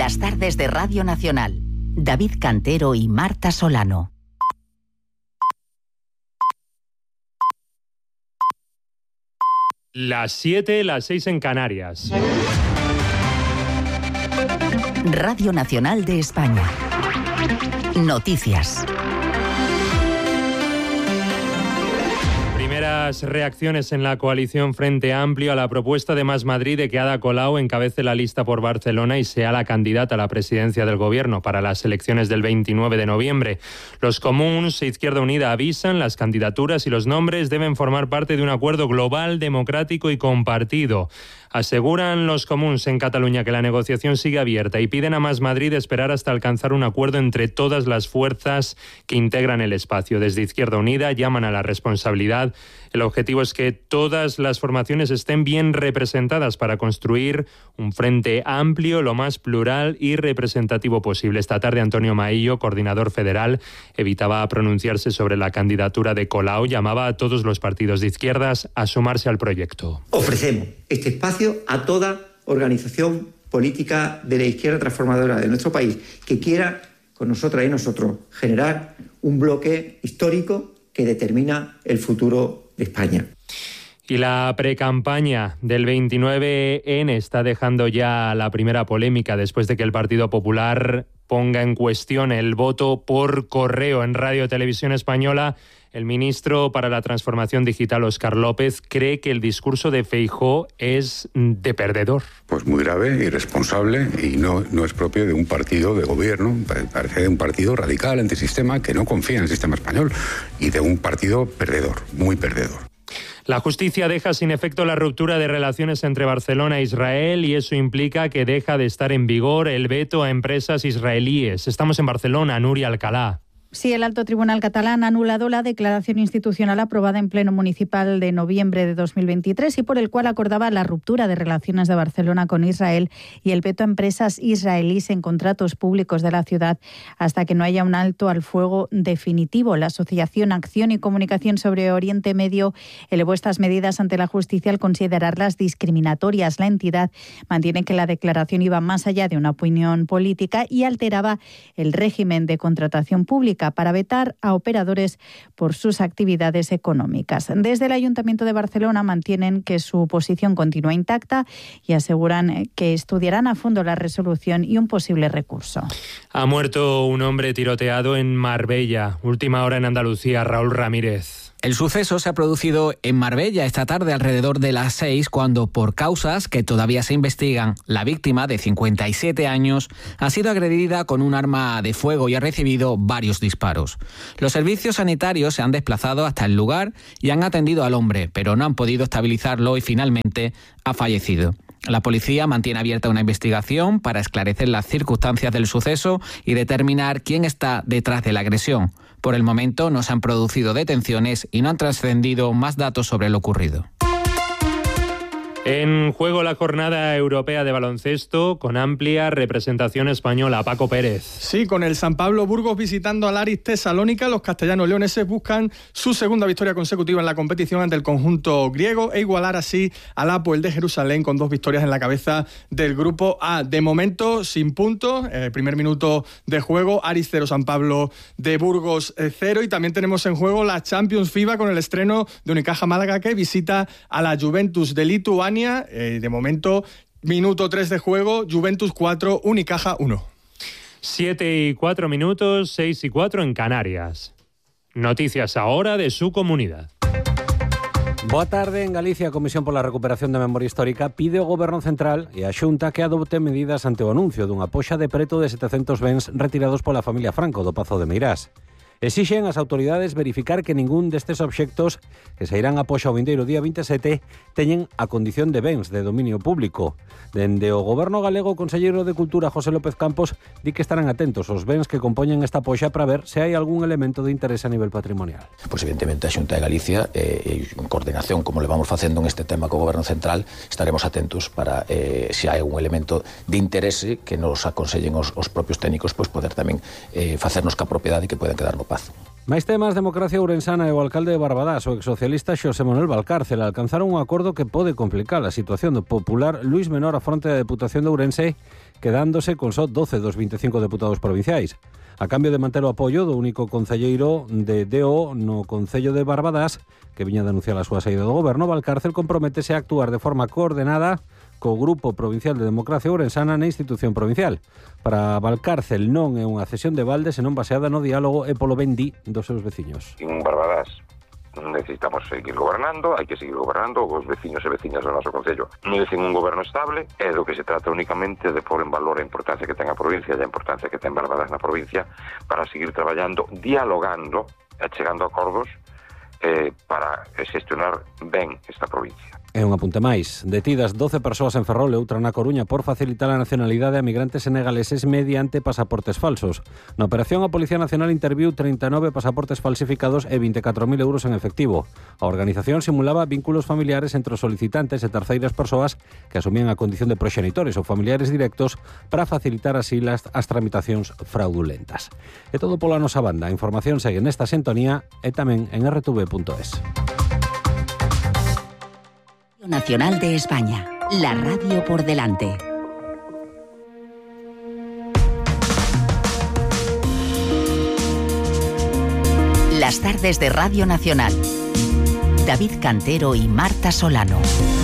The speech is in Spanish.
Las tardes de Radio Nacional. David Cantero y Marta Solano. Las 7, las 6 en Canarias. Radio Nacional de España. Noticias. Primeras reacciones en la coalición Frente Amplio a la propuesta de Más Madrid de que Ada Colau encabece la lista por Barcelona y sea la candidata a la presidencia del Gobierno para las elecciones del 29 de noviembre. Los comuns e Izquierda Unida avisan, las candidaturas y los nombres deben formar parte de un acuerdo global, democrático y compartido. Aseguran los comuns en Cataluña que la negociación sigue abierta y piden a Más Madrid esperar hasta alcanzar un acuerdo entre todas las fuerzas que integran el espacio. Desde Izquierda Unida llaman a la responsabilidad. El objetivo es que todas las formaciones estén bien representadas para construir un frente amplio, lo más plural y representativo posible. Esta tarde Antonio Maillo, coordinador federal, evitaba pronunciarse sobre la candidatura de Colau. Llamaba a todos los partidos de izquierdas a sumarse al proyecto. Ofrecemos este espacio a toda organización política de la izquierda transformadora de nuestro país que quiera, con nosotras y nosotros, generar un bloque histórico que determina el futuro de España. Y la precampaña del 29N está dejando ya la primera polémica después de que el Partido Popular ponga en cuestión el voto por correo. En Radio Televisión Española, el ministro para la Transformación Digital, Óscar López, cree que el discurso de Feijóo es de perdedor. Pues muy grave, irresponsable y no es propio de un partido de gobierno, parece de un partido radical, antisistema, que no confía en el sistema español y de un partido perdedor, muy perdedor. La justicia deja sin efecto la ruptura de relaciones entre Barcelona e Israel y eso implica que deja de estar en vigor el veto a empresas israelíes. Estamos en Barcelona, Nuria Alcalá. Sí, el Alto Tribunal catalán ha anulado la declaración institucional aprobada en Pleno Municipal de noviembre de 2023 y por el cual acordaba la ruptura de relaciones de Barcelona con Israel y el veto a empresas israelíes en contratos públicos de la ciudad hasta que no haya un alto al fuego definitivo. La Asociación Acción y Comunicación sobre Oriente Medio elevó estas medidas ante la justicia al considerarlas discriminatorias. La entidad mantiene que la declaración iba más allá de una opinión política y alteraba el régimen de contratación pública para vetar a operadores por sus actividades económicas. Desde el Ayuntamiento de Barcelona mantienen que su posición continúa intacta y aseguran que estudiarán a fondo la resolución y un posible recurso. Ha muerto un hombre tiroteado en Marbella. Última hora en Andalucía, Raúl Ramírez. El suceso se ha producido en Marbella esta tarde alrededor de las 6, cuando por causas que todavía se investigan, la víctima de 57 años ha sido agredida con un arma de fuego y ha recibido varios disparos. Los servicios sanitarios se han desplazado hasta el lugar y han atendido al hombre, pero no han podido estabilizarlo y finalmente ha fallecido. La policía mantiene abierta una investigación para esclarecer las circunstancias del suceso y determinar quién está detrás de la agresión. Por el momento no se han producido detenciones y no han trascendido más datos sobre lo ocurrido. En juego la jornada europea de baloncesto con amplia representación española. Paco Pérez. Sí, con el San Pablo Burgos visitando al Aris Tesalónica, los castellanos leoneses buscan su segunda victoria consecutiva en la competición ante el conjunto griego e igualar así al Hapoel de Jerusalén con 2 victorias en la cabeza del grupo A. De momento, sin puntos, primer minuto de juego, Aris 0, San Pablo de Burgos 0, y también tenemos en juego la Champions FIBA con el estreno de Unicaja Málaga que visita a la Juventus de Lituania. De momento, minuto 3 de juego, Juventus 4, Unicaja 1. 7:04, 6:04 en Canarias. Noticias ahora de su comunidad. Boa tarde. En Galicia, a Comisión por la Recuperación da Memoria Histórica pide ao Goberno Central e a Xunta que adopte medidas ante o anuncio dunha poxa de preto de 700 bens retirados pola familia Franco do Pazo de Meirás. Exixen as autoridades verificar que ningún destes obxectos que sairán a poxa o vindeiro día 27 teñen a condición de bens de dominio público. Dende o Goberno galego, o conselleiro de Cultura José López Campos di que estarán atentos aos bens que compoñen esta poxa para ver se hai algún elemento de interese a nivel patrimonial. Pois evidentemente a Xunta de Galicia, en coordinación como le vamos facendo en este tema co Goberno Central, estaremos atentos para se hai algún elemento de interese que nos aconsellen os propios técnicos, pois poder tamén facernos ca propiedade e que poden quedar no pazo. Máis temas, democracia ourensana e o alcalde de Barbadás, o exsocialista Xosé Manuel Valcárcel, alcanzaron un acordo que pode complicar a situación do popular Luís Menor á fronte da Deputación de Ourense, quedándose con só 12 dos 25 deputados provinciais. A cambio de manter o apoio do único concelleiro de DO no Concello de Barbadás, que viña a denunciar a súa saída do goberno, Valcárcel comprométese a actuar de forma coordenada co Grupo Provincial de Democracia Ourensana na institución provincial. Para Valcárcel non é unha cesión de balde, senón baseada no diálogo e polo ben di dos seus veciños. En Barbadás necesitamos seguir gobernando, hai que seguir gobernando, os veciños e veciñas do noso concello merecen un goberno estable, e do que se trata únicamente de pôr en valor a importancia que ten a provincia e a importancia que ten Barbadás na provincia para seguir traballando, dialogando e chegando a acordos para gestionar ben esta provincia. E un apunte máis. Detidas 12 persoas en Ferrol e outra na Coruña por facilitar a nacionalidade a migrantes senegaleses mediante pasaportes falsos. Na operación, a Policía Nacional interviu 39 pasaportes falsificados e 24.000 euros en efectivo. A organización simulaba vínculos familiares entre os solicitantes e terceiras persoas que asumían a condición de proxenitores ou familiares directos para facilitar así as tramitacións fraudulentas. E todo pola nosa banda. A información segue nesta sintonía e tamén en rtv.es. Nacional de España, la radio por delante. Las tardes de Radio Nacional. David Cantero y Marta Solano.